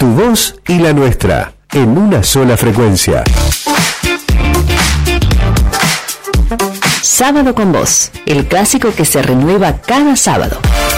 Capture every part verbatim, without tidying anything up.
Tu voz y la nuestra, en una sola frecuencia. Sábado con Vos, el clásico que se renueva cada sábado.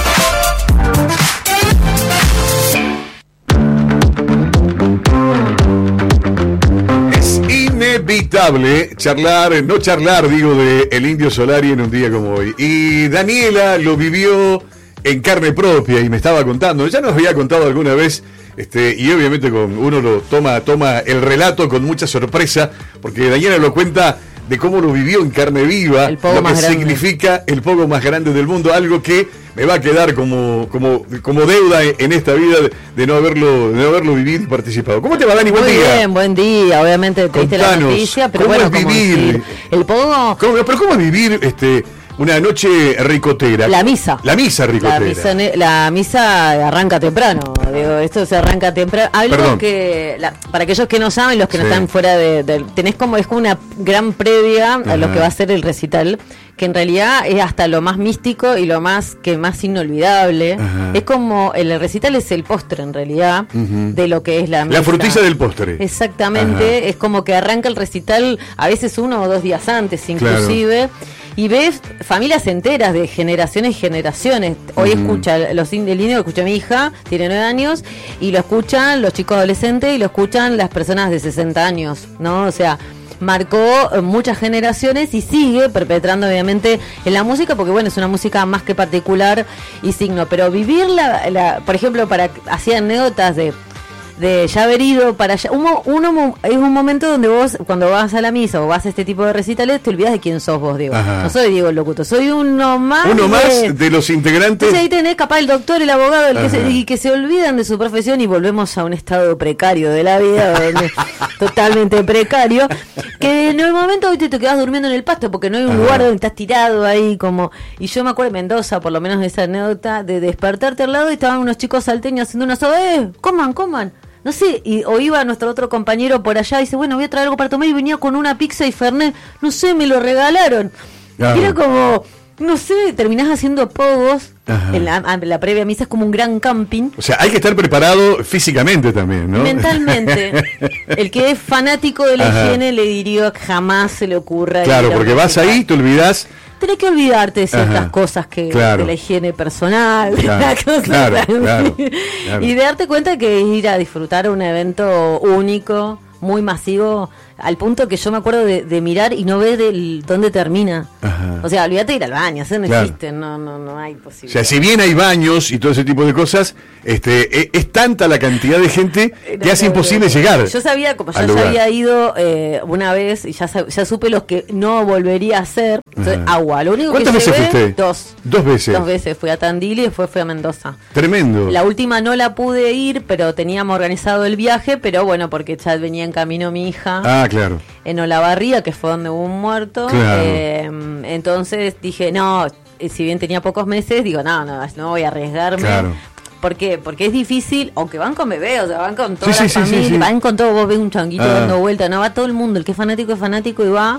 Es inevitable charlar, no charlar, digo, de el Indio Solari en un día como hoy. Y Daniela lo vivió en carne propia y me estaba contando, ya nos había contado alguna vez, este, y obviamente con uno lo toma, toma el relato con mucha sorpresa, porque Daniela lo cuenta de cómo lo vivió en carne viva, El pogo lo que más grande. significa el pogo más grande del mundo, algo que me va a quedar como, como, como deuda en esta vida de, de no haberlo, de no haberlo vivido y participado. ¿Cómo te va, Dani? Buen Muy día. bien, buen día. Obviamente te diste la Contanos, noticia, pero ¿cómo bueno, es como vivir? decir, el pogo, ¿Cómo, pero cómo es vivir este, una noche ricotera? la misa. La misa La ricotera. misa, ne- la misa arranca temprano, digo, esto se arranca temprano. Algo Perdón. que, la- para aquellos que no saben, los que no Sí. están fuera de, del- tenés como, es como una gran previa a lo Ajá. que va a ser el recital, que en realidad es hasta lo más místico y lo más que más inolvidable. Ajá. Es como, el recital es el postre en realidad, Ujú. de lo que es la misa. La frutilla del postre. Exactamente, Ajá. es como que arranca el recital a veces uno o dos días antes inclusive, y ves familias enteras de generaciones y generaciones. Hoy Ujú. escucha los in- el indio, lo escucha mi hija, tiene nueve años, y lo escuchan los chicos adolescentes y lo escuchan las personas de sesenta años, ¿no? O sea, marcó eh, muchas generaciones y sigue perpetrando obviamente en la música, porque bueno, es una música más que particular y signo, pero vivir la, la- por ejemplo, para hacía anécdotas de de ya haber ido para allá, uno, uno es un momento donde vos, cuando vas a la misa o vas a este tipo de recitales, te olvidas de quién sos vos, Diego. Ajá. No soy Diego el locutor, soy uno más. Uno de- más de los integrantes. Entonces ahí tenés capaz el doctor, el abogado, el que Ajá. se, y que se olvidan de su profesión y volvemos a un estado precario de la vida, donde- totalmente precario, que en el momento hoy te, te quedas durmiendo en el pasto porque no hay un Ajá. lugar donde estás tirado ahí como... Y yo me acuerdo de Mendoza, por lo menos de esa anécdota, de despertarte al lado y estaban unos chicos salteños haciendo una soda, ¡eh! ¡Coman, coman! No sé, y, o iba nuestro otro compañero por allá y dice, bueno, voy a traer algo para tomar, y venía con una pizza y fernet, no sé, me lo regalaron. Claro. Y era como, no sé, terminás haciendo pogos, Ajá. en la, en la previa misa es como un gran camping, O sea, hay que estar preparado físicamente también, ¿no? mentalmente. El que es fanático de la Ajá. higiene le diría que jamás se le ocurra. Claro, ir a porque un vas recital. ahí, te olvidás. Tenés que olvidarte de ciertas Ajá. cosas que Claro. de la higiene personal, Claro, la cosa claro, así. claro, claro. Y de darte cuenta que es ir a disfrutar un evento único, muy masivo, al punto que yo me acuerdo de, de mirar y no ver el, dónde termina. Ajá. O sea, olvídate de ir al baño, eso no Claro. existe, no, no, no hay O posibilidad. sea, si bien hay baños y todo ese tipo de cosas, este, e- es tanta la cantidad de gente que hace imposible llegar. Yo sabía, como al yo ya lugar. había ido eh, una vez y ya, sab- ya supe los que no volvería a hacer. Entonces, Ajá. agua. Lo único que ¿Cuántas veces llevé, fuiste? Dos. Dos veces. Dos veces. Fui a Tandil y después fui a Mendoza. Tremendo. La última no la pude ir, pero teníamos organizado el viaje, pero bueno, porque ya venía en camino mi hija Ah, claro. en Olavarría, que fue donde hubo un muerto. Claro. Eh, entonces dije, no, eh, si bien tenía pocos meses, digo, no, no, no voy a arriesgarme. Claro. ¿Por qué? Porque es difícil, aunque van con bebé, o sea, van con toda Sí, la sí, sí, familia, sí, sí. van con todo, vos ves un changuito Ah. dando vuelta, no, va todo el mundo, el que es fanático es fanático y va.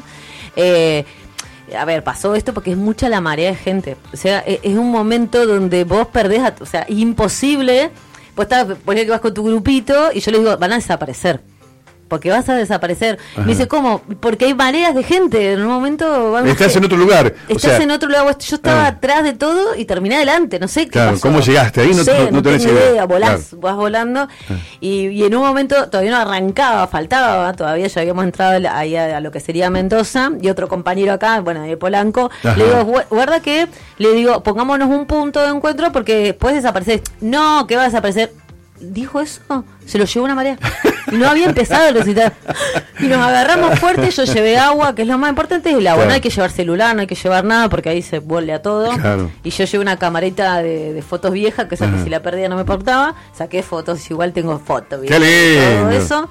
Eh, a ver, pasó esto porque es mucha la marea de gente. O sea, es, es un momento donde vos perdés, a- o sea, es imposible. Vos estás, ponele que vas con tu grupito y yo les digo, van a desaparecer. Porque vas a desaparecer. Ajá. Me dice, ¿cómo? Porque hay mareas de gente. En un momento van Estás en otro lugar. o Estás sea, en otro lugar. Yo estaba ah. atrás de todo y terminé adelante. No sé qué Claro, pasó. ¿cómo llegaste ahí? No- sé, no- no tenés tengo idea. Volás, Claro. vas volando. Y, y en un momento todavía no arrancaba, faltaba. Todavía ya habíamos entrado ahí a, a lo que sería Mendoza. Y otro compañero acá, bueno, de Polanco. Ajá. Le digo, "Gu- guarda que, le digo, pongámonos un punto de encuentro porque puedes desaparecer. No, que va a desaparecer. Dijo eso, se lo llevó una marea. Y no había empezado el recital. Y nos agarramos fuerte, yo llevé agua, que es lo más importante, es el agua. Claro. No hay que llevar celular, no hay que llevar nada, porque ahí se vuelve a todo. Claro. Y yo llevé una camarita de, de fotos viejas, que esa que Ajá. si la perdía no me importaba. Saqué fotos, igual tengo fotos. Qué lindo. Todo eso.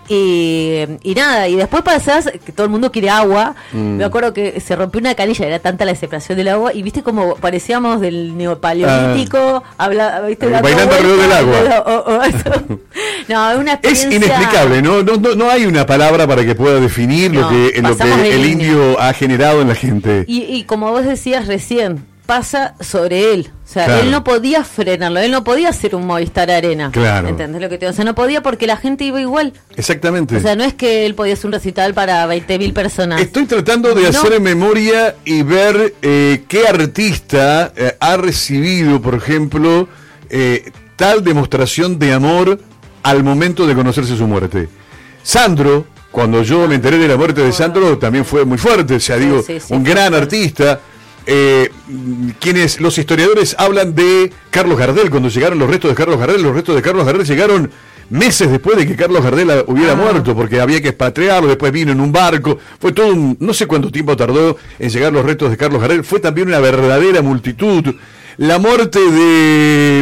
Y, y nada, y después pasás, que todo el mundo quiere agua. Mm. Me acuerdo que se rompió una canilla, era tanta la desesperación del agua, y viste como parecíamos del neopaleolítico, habla, ¿viste? Eh, dando bailando alrededor del vueltas, agua. o- o eso. No, es una Es experiencia. inexplicable, ¿no? No, no, no hay una palabra para que pueda definir lo No, que, lo pasamos que de el línea. indio ha generado en la gente. Y, y como vos decías recién, pasa sobre él. O sea, claro. él no podía frenarlo, él no podía hacer un Movistar Arena. Claro. ¿Entendés lo que te digo? O sea, no podía porque la gente iba igual. Exactamente. O sea, no es que él podía hacer un recital para veinte mil personas. Estoy tratando de No. hacer memoria y ver eh, qué artista eh, ha recibido, por ejemplo, eh, tal demostración de amor al momento de conocerse su muerte. Sandro, cuando yo me enteré de la muerte de Sandro, también fue muy fuerte. O sea, digo, Sí, sí, sí, un fue gran fuerte. artista. Eh, quienes los historiadores hablan de Carlos Gardel, cuando llegaron los restos de Carlos Gardel, los restos de Carlos Gardel llegaron meses después de que Carlos Gardel hubiera Ah. muerto, porque había que expatriarlo, después vino en un barco, fue todo un, no sé cuánto tiempo tardó en llegar los restos de Carlos Gardel, fue también una verdadera multitud. La muerte de,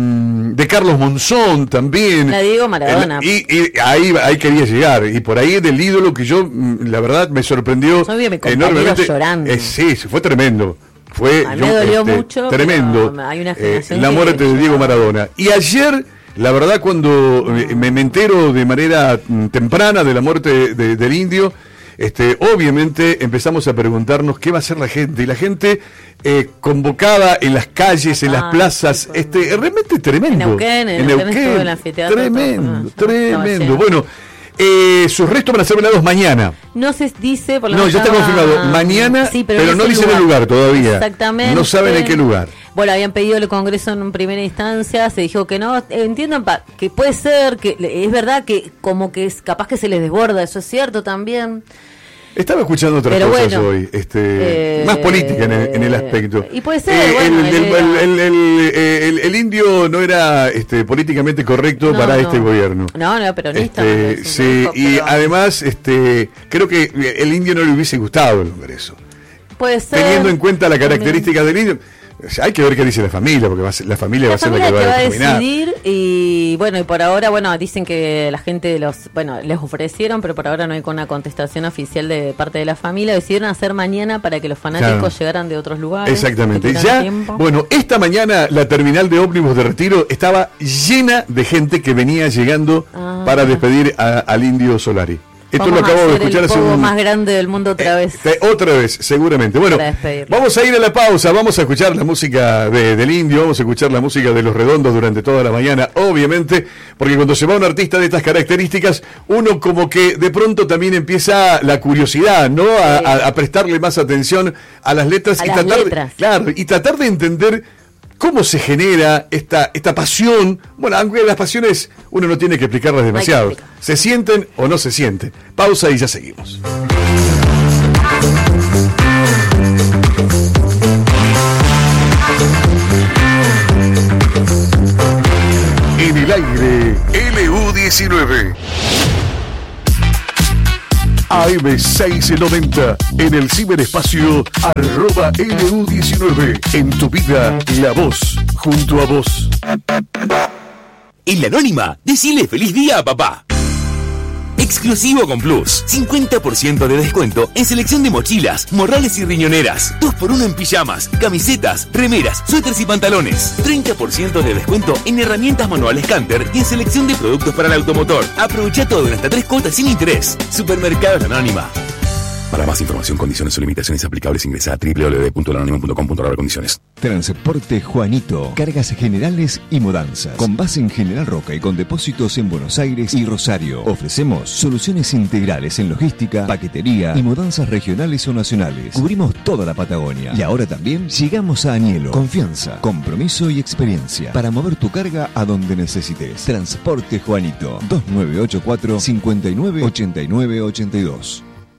de Carlos Monzón también. La de Diego Maradona. El- y, y ahí, ahí quería llegar, y por ahí del ídolo que yo, la verdad, me sorprendió Yo vi a mi compañero enormemente. llorando. Eh, sí, fue tremendo. Fue A mí me dolió mucho, tremendo. pero hay una eh, generación la que muerte de Diego Maradona. Y ayer, la verdad, cuando eh, me, me entero de manera mm, temprana de la muerte de- del indio, este, obviamente empezamos a preguntarnos qué va a hacer la gente. Y la gente eh, convocada en las calles, en las Ah, plazas, sí, este, realmente tremendo. En Neuquén, en Neuquén estuvo el anfiteatro, Tremendo, todo, estaba tremendo. lleno. Bueno, eh, sus restos van a ser velados mañana. No se dice por la No, ya está mañana- confirmado. Mañana, Sí, pero, en no ese dicen el lugar todavía. Exactamente. No saben en qué lugar. Bueno, habían pedido el Congreso en primera instancia, se dijo que no. Entiendan pa- que puede ser, que es verdad que como que es capaz que se les desborda, eso es cierto también. Estaba escuchando otras Pero cosas bueno, hoy, este, eh, más política en el, en el aspecto. y puede ser, Eh, bueno, el, el- él el- era- el- el- el- el indio no era este, políticamente correcto No, para no. este gobierno. No, no, peronista. Este, me parece un sí, viejo, y pero- además, este, creo que el indio no le hubiese gustado el Congreso. puede ser. Teniendo en cuenta la también. característica del indio, o sea, hay que ver qué dice la familia, porque va a ser- la familia va La a ser la familia que que va va a a determinar. decidir y bueno, y por ahora, bueno, dicen que la gente los, bueno, les ofrecieron, pero por ahora no hay con una contestación oficial de parte de la familia. Decidieron hacer mañana para que los fanáticos Claro. llegaran de otros lugares. Exactamente. que Ya, tuvieran tiempo. bueno, esta mañana la terminal de ómnibus de Retiro estaba llena de gente que venía llegando Ah. para despedir a- al indio Solari. Esto Vamos lo acabo a de hacer escuchar el hace pogo un... más grande del mundo otra vez. Eh, otra vez, seguramente. Bueno, Para despedirlo. vamos a ir a la pausa, vamos a escuchar la música de- del indio, vamos a escuchar la música de Los Redondos durante toda la mañana, obviamente, porque cuando se va un artista de estas características, uno como que de pronto también empieza la curiosidad, ¿no? A, Sí. a- a prestarle más atención a las letras A y las tratar de- letras. claro, y tratar de entender cómo se genera esta, esta pasión. Bueno, aunque las pasiones uno no tiene que explicarlas demasiado. explicar. Se sienten o no se sienten. Pausa y ya seguimos. En el aire, L U diecinueve. A M seiscientos noventa, en el ciberespacio, arroba L U diecinueve. En tu vida, la voz, junto a vos. En la Anónima, decile feliz día a papá. Exclusivo con Plus. cincuenta por ciento de descuento en selección de mochilas, morrales y riñoneras. dos por uno en pijamas, camisetas, remeras, suéteres y pantalones. treinta por ciento de descuento en herramientas manuales Canter y en selección de productos para el automotor. Aprovecha todo en hasta tres cuotas sin interés. Supermercados La Anónima. Para más información, condiciones o limitaciones aplicables, ingresa a doble u doble u doble u punto la anónima punto com punto a r condiciones. Transporte Juanito, cargas generales y mudanzas. Con base en General Roca y con depósitos en Buenos Aires y Rosario. Ofrecemos soluciones integrales en logística, paquetería y mudanzas regionales o nacionales. Cubrimos toda la Patagonia. Y ahora también llegamos a Anielo. Confianza, compromiso y experiencia para mover tu carga a donde necesites. Transporte Juanito, dos nueve ocho cuatro, cinco nueve ocho nueve ocho dos.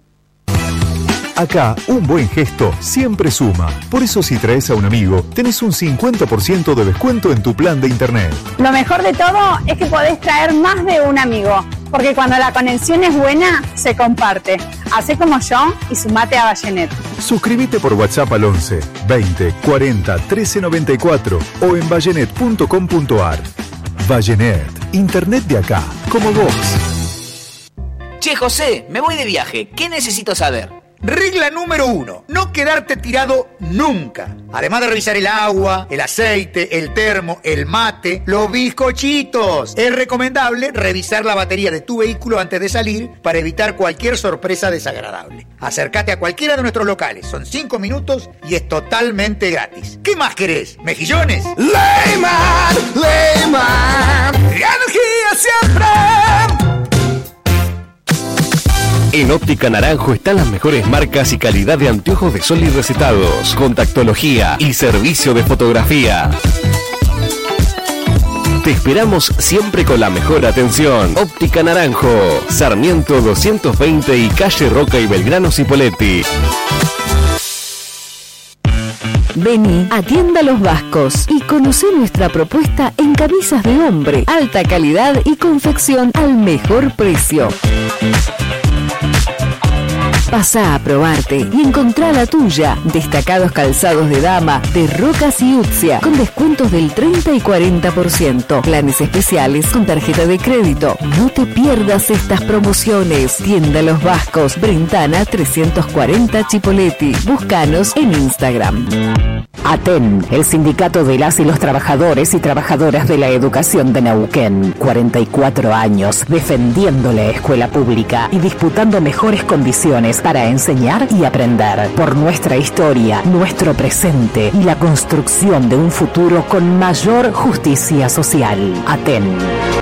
Acá, un buen gesto siempre suma. Por eso si traes a un amigo, tenés un cincuenta por ciento de descuento en tu plan de internet. Lo mejor de todo es que podés traer más de un amigo, porque cuando la conexión es buena, se comparte. Hacé como yo y sumate a Vallenet. Suscríbete por WhatsApp al once, veinte, cuarenta, trece noventa y cuatro o en vallenet punto com punto a r. Vallenet, internet de acá, como vos. Che, José, me voy de viaje. ¿Qué necesito saber? Regla número uno, no quedarte tirado nunca. Además de revisar el agua, el aceite, el termo, el mate, los bizcochitos. Es recomendable revisar la batería de tu vehículo antes de salir para evitar cualquier sorpresa desagradable. Acércate a cualquiera de nuestros locales, son cinco minutos y es totalmente gratis. ¿Qué más querés? ¿Mejillones? Leyman, Leyman, energía siempre. En Óptica Naranjo están las mejores marcas y calidad de anteojos de sol y recetados, contactología y servicio de fotografía. Te esperamos siempre con la mejor atención. Óptica Naranjo, Sarmiento doscientos veinte y calle Roca y Belgrano Cipolletti. Vení a Tienda Los Vascos y conocí nuestra propuesta en camisas de hombre, alta calidad y confección al mejor precio. Pasá a probarte y encontrá la tuya. Destacados calzados de dama de Rocas y Uxia con descuentos del treinta y cuarenta por ciento. Planes especiales con tarjeta de crédito. No te pierdas estas promociones. Tienda Los Vascos, Brentana trescientos cuarenta Chipolletti. Búscanos en Instagram. ATEN, el sindicato de las y los trabajadores y trabajadoras de la educación de Neuquén. cuarenta y cuatro años defendiendo la escuela pública y disputando mejores condiciones para enseñar y aprender. Por nuestra historia, nuestro presente y la construcción de un futuro con mayor justicia social. ATEN.